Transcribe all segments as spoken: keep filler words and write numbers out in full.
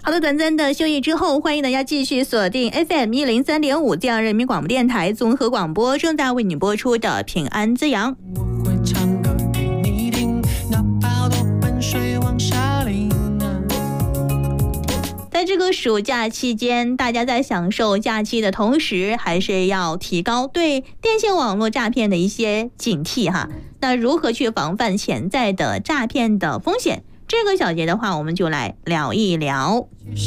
好的，短暂的休息之后，欢迎大家继续锁定 F M 一零三点五这样人民广播电台综合广播，正在为你播出的平安之阳。 我会唱歌给你听，哪怕多盆水往下淋。 在这个暑假期间，大家在享受假期的同时，还是要提高对电信网络诈骗的一些警惕哈。那如何去防范潜在的诈骗的风险？这个小节的话，我们就来聊一聊。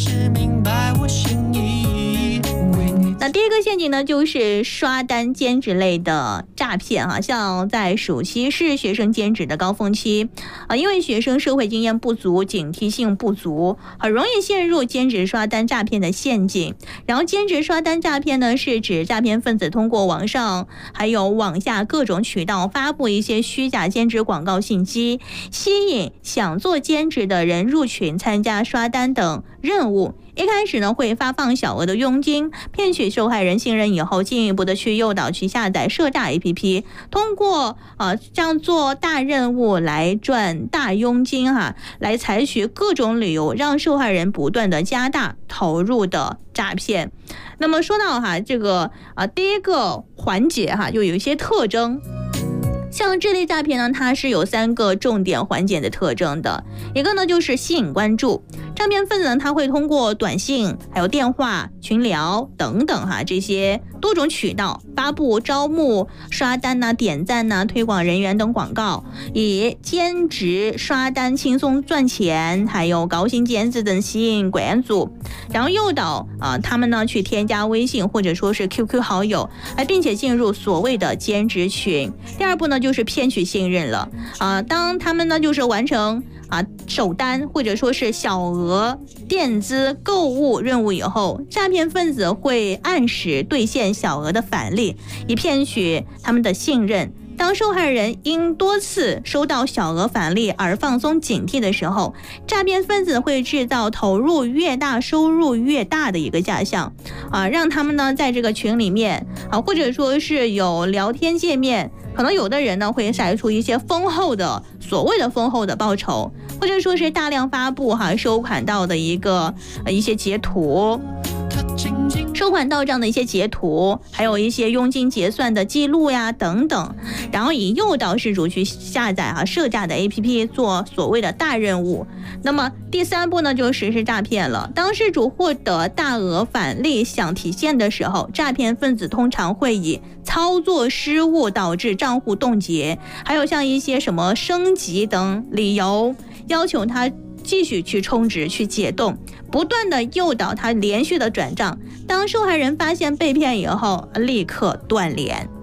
那第一个陷阱呢，就是刷单兼职类的诈骗哈，像在暑期是学生兼职的高峰期啊，因为学生社会经验不足，警惕性不足，很容易陷入兼职刷单诈骗的陷阱。然后兼职刷单诈骗呢，是指诈骗分子通过网上还有网下各种渠道发布一些虚假兼职广告信息，吸引想做兼职的人入群参加刷单等任务。一开始呢，会发放小额的佣金，骗取受害人信任以后，进一步的去诱导去下载涉诈 A P P， 通过呃这样做大任务来赚大佣金哈、啊，来采取各种理由让受害人不断的加大投入的诈骗。那么说到哈这个啊、呃、第一个环节哈，就有一些特征。像这类诈骗呢，它是有三个重点环节的特征的。一个呢就是吸引关注，诈骗分子呢他会通过短信、还有电话、群聊等等哈这些多种渠道发布招募、刷单呐、点赞呐、推广人员等广告，以兼职刷单轻松赚钱，还有高薪兼职等吸引鬼案组，然后诱导啊、呃、他们呢去添加微信或者说是 Q Q 好友，哎，并且进入所谓的兼职群。第二步呢就是骗取信任了啊、呃，当他们呢就是完成啊首单或者说是小额垫资购物任务以后，诈骗分子会按时兑现小额的返利，以骗取他们的信任。当受害人因多次收到小额返利而放松警惕的时候，诈骗分子会制造投入越大收入越大的一个假象啊，让他们呢在这个群里面啊，或者说是有聊天界面，可能有的人呢会晒出一些丰厚的所谓的丰厚的报酬，或者说是大量发布哈收款到的一个呃一些截图。收款到账的一些截图，还有一些佣金结算的记录呀等等，然后以诱导事主去下载啊涉诈的 A P P 做所谓的大任务。那么第三步呢就实施诈骗了。当事主获得大额返利想提现的时候，诈骗分子通常会以操作失误导致账户冻结，还有像一些什么升级等理由要求他继续去充值去解冻，不断的诱导他连续的转账。当受害人发现被骗以后，立刻断联